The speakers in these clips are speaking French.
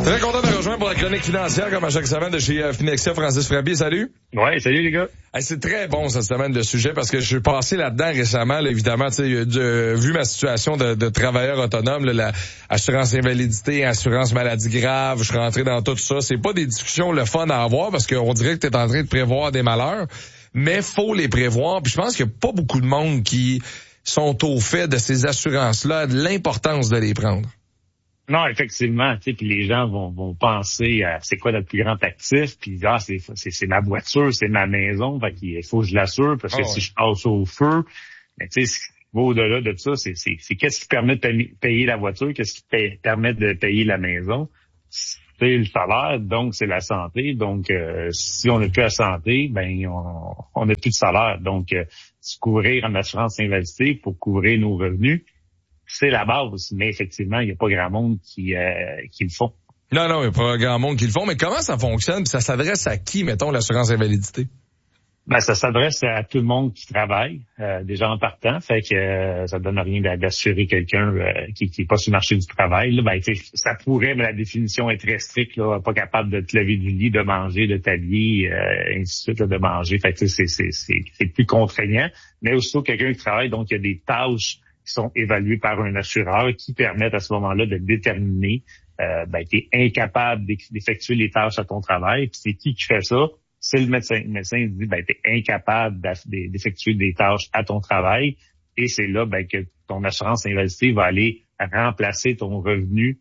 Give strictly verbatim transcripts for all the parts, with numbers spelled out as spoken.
Très content de rejoindre pour la chronique financière, comme à chaque semaine, de chez euh, Finexia, Francis Frabier. Salut. Ouais, salut les gars. Hey, c'est très bon cette semaine le sujet parce que je suis passé là-dedans récemment, là, évidemment, tu sais, euh, vu ma situation de, de travailleur autonome, là, la assurance invalidité, assurance maladie grave, je suis rentré dans tout ça. C'est pas des discussions le fun à avoir parce qu'on dirait que tu es en train de prévoir des malheurs, mais faut les prévoir. Puis je pense qu'il y a pas beaucoup de monde qui sont au fait de ces assurances-là, de l'importance de les prendre. Non, effectivement, tu sais, puis les gens vont vont penser à c'est quoi notre plus grand actif, puis ah c'est c'est c'est ma voiture, c'est ma maison, fait qu'il faut que je l'assure parce que oh, si ouais. je passe au feu, mais tu sais, ce qui va au-delà de ça, c'est c'est c'est qu'est-ce qui permet de payer la voiture, qu'est-ce qui paye, permet de payer la maison, c'est le salaire, donc c'est la santé, donc euh, si on n'a plus la santé, ben on on n'a plus de salaire, donc euh, se couvrir en assurance invalidité pour couvrir nos revenus. C'est la base, mais effectivement, il n'y a pas grand monde qui, euh, qui le font. Non, non, il n'y a pas grand monde qui le font, mais comment ça fonctionne? Puis ça s'adresse à qui, mettons, l'assurance invalidité? Ben, ça s'adresse à tout le monde qui travaille, euh, déjà en partant, fait que euh, ça donne rien d'assurer quelqu'un euh, qui n'est pas sur le marché du travail. Là, ben, ça pourrait, mais la définition est très stricte, là, pas capable de te lever du lit, de manger, de t'habiller, euh, ainsi de suite, là, de manger. Fait que c'est, c'est, c'est, c'est plus contraignant. Mais aussitôt quelqu'un qui travaille, donc il y a des tâches qui sont évalués par un assureur qui permettent à ce moment-là de déterminer euh, ben tu es incapable d'effectuer les tâches à ton travail. Puis c'est qui qui fait ça? C'est le médecin. Le médecin dit ben tu es incapable d'effectuer des tâches à ton travail. Et c'est là ben que ton assurance invalidité va aller remplacer ton revenu,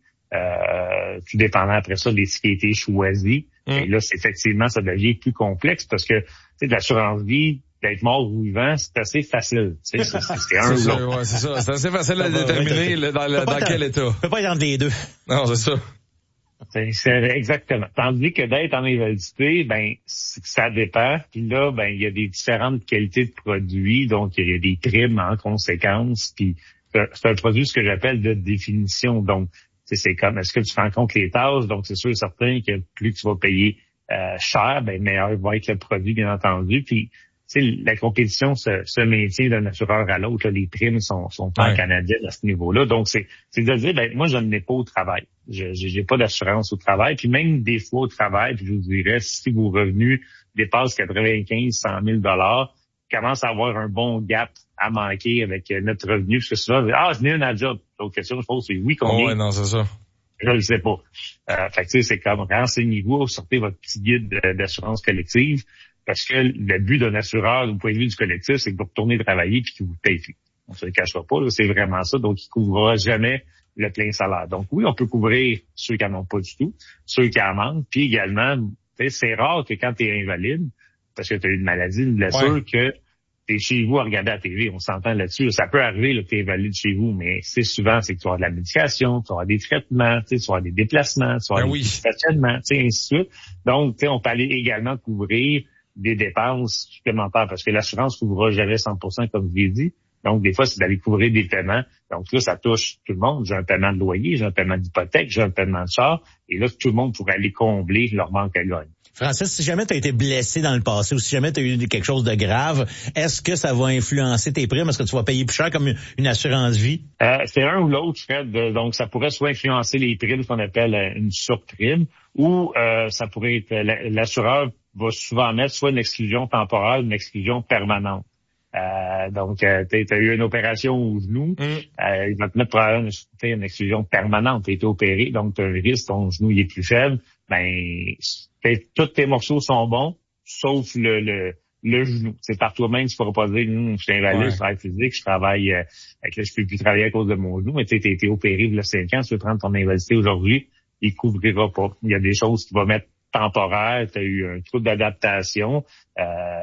euh, tout dépendant après ça de ce qui a été choisi. Mmh. Et là, c'est, effectivement, ça devient plus complexe parce que tu sais, de l'assurance vie, d'être mort ou vivant, c'est assez facile. Tu sais, c'est, c'est, c'est un c'est ou l'autre. Ouais, c'est ça. C'est assez facile à déterminer le, dans, le, dans quel état. Tu peux pas être entre les deux. Non, c'est ça. C'est, c'est exactement. Tandis que d'être en invalidité, ben ça dépend. Puis là, ben il y a des différentes qualités de produits, donc il y a des primes en conséquence. Puis c'est un produit ce que j'appelle de définition. Donc c'est comme est-ce que tu rends compte les tâches? Donc c'est sûr et certain que plus tu vas payer euh, cher, ben meilleur va être le produit, bien entendu. Puis tu sais, la compétition se, se maintient d'un assureur à l'autre. Là, les primes sont, sont pas ouais. canadiennes à ce niveau-là. Donc, c'est, c'est de dire, ben, moi, je n'ai pas au travail. Je j'ai pas d'assurance au travail. Puis même des fois au travail, puis je vous dirais, si vos revenus dépassent quatre-vingt-quinze, cent mille dollars, commence à avoir un bon gap à manquer avec notre revenu. Parce que souvent, ah, je n'ai une à job. L'autre question, je pose, c'est oui, combien? Oh ouais, non, c'est ça. Je le sais pas. Euh, fait que, tu sais, c'est comme, renseignez-vous, sortez votre petit guide d'assurance collective. Parce que le but d'un assureur, du point de vue du collectif, c'est que vous retournez travailler et qu'il vous paye plus. On se le cachera pas, là, c'est vraiment ça. Donc, il couvrira jamais le plein salaire. Donc, oui, on peut couvrir ceux qui en ont pas du tout, ceux qui en manquent. Puis également, c'est rare que quand tu es invalide, parce que tu as une maladie, une blessure, ouais. que tu es chez vous à regarder la T V. On s'entend là-dessus. Ça peut arriver là, que tu es invalide chez vous, mais c'est souvent, c'est que tu vas avoir de la médication, tu vas avoir des traitements, tu vas avoir des déplacements, tu vas avoir ben des oui. stationnements, ainsi de suite. Donc, on peut aller également couvrir des dépenses supplémentaires parce que l'assurance ne couvrira jamais cent pour cent comme je l'ai dit. Donc, des fois, c'est d'aller couvrir des paiements. Donc là, ça touche tout le monde. J'ai un paiement de loyer, j'ai un paiement d'hypothèque, j'ai un paiement de char. Et là, tout le monde pourrait aller combler leur manque à gagne. Francis, si jamais tu as été blessé dans le passé ou si jamais tu as eu quelque chose de grave, est-ce que ça va influencer tes primes? Est-ce que tu vas payer plus cher comme une assurance vie? Euh, c'est un ou l'autre, Fred. Donc, ça pourrait soit influencer les primes, ce qu'on appelle une surprime, ou euh, ça pourrait être l'assureur va souvent mettre soit une exclusion temporaire ou une exclusion permanente. Euh, donc, euh, tu as eu une opération au genou, mm. euh, il va te mettre probablement une, une exclusion permanente. Tu as été opéré, donc tu as un risque, ton genou il est plus faible. Ben, tous tes morceaux sont bons, sauf le, le, le genou. C'est par toi-même, tu ne pourras pas dire, hm, je suis invalide, ouais. je travaille physique, je travaille, euh, avec là, je peux plus travailler à cause de mon genou, mais tu as été opéré il y a cinq ans, tu veux prendre ton invalidité aujourd'hui, il couvrira pas. Il y a des choses qu'il va mettre temporaire, tu as eu un trouble d'adaptation, euh,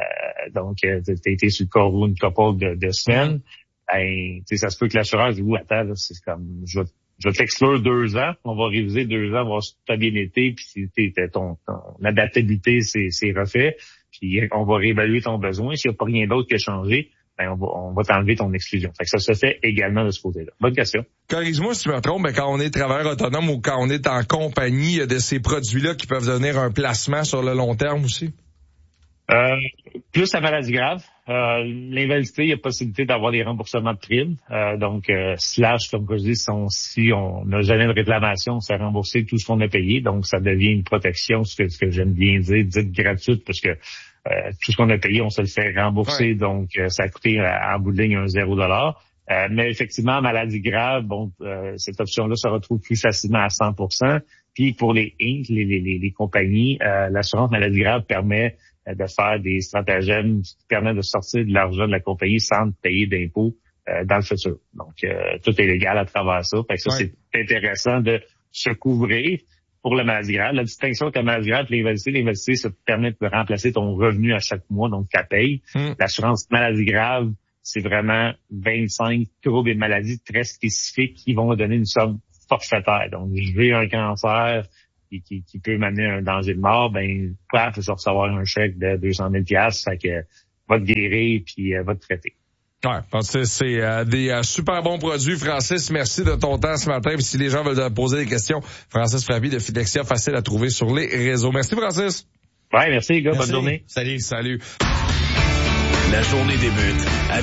donc tu as été sur le corps une couple de, de semaines, ben, ça se peut que l'assureur dise, oui, attends, là, c'est comme, je vais, je vais t'exclure deux ans, on va réviser deux ans, voir si tu as bien été, puis si t'es, ton, ton adaptabilité c'est, c'est refait, puis on va réévaluer ton besoin. S'il n'y a pas rien d'autre qui a changé, ben on va, on va t'enlever ton exclusion. Fait que ça se fait également de ce côté-là. Bonne question. Corrige-moi si tu me trompes, mais quand on est travailleur autonome ou quand on est en compagnie, il y a de ces produits-là qui peuvent devenir un placement sur le long terme aussi? Euh, plus la maladie grave. Euh, l'invalidité, il y a possibilité d'avoir des remboursements de primes. Euh, donc, euh, slash, comme je dis, sont, si on n'a jamais de réclamation, c'est rembourser tout ce qu'on a payé. Donc, ça devient une protection, ce que, ce que j'aime bien dire, dite gratuite, parce que euh, tout ce qu'on a payé, on se le fait rembourser. Ouais. Donc, euh, ça a coûté en bout de ligne un zéro dollar. Euh, mais effectivement, maladie grave, bon, euh, cette option-là se retrouve plus facilement à cent pour cent. Puis pour les Inc, les, les, les, les compagnies, euh, l'assurance maladie grave permet euh, de faire des stratagèmes qui permettent de sortir de l'argent de la compagnie sans payer d'impôts euh, dans le futur. Donc, euh, tout est légal à travers ça. Fait que ça, ouais. C'est intéressant de se couvrir pour la maladie grave. La distinction entre la maladie grave et l'invalidité, l'invalidité, ça te permet de remplacer ton revenu à chaque mois, donc ta paye. Mm. L'assurance maladie grave, c'est vraiment vingt-cinq troubles et maladies très spécifiques qui vont donner une somme forfaitaire. Donc, je vais un cancer qui, qui, qui peut m'amener à un danger de mort, ben, paf, tu vas recevoir un chèque de deux cent mille dollars, fait que va te guérir puis euh, va te traiter. Ouais, parce que c'est euh, des euh, super bons produits. Francis, merci de ton temps ce matin. Puis si les gens veulent te poser des questions, Francis Frappy de Fidexia, facile à trouver sur les réseaux. Merci, Francis. Ouais, merci, les gars. Merci. Bonne journée. Salut, salut. La journée débute avec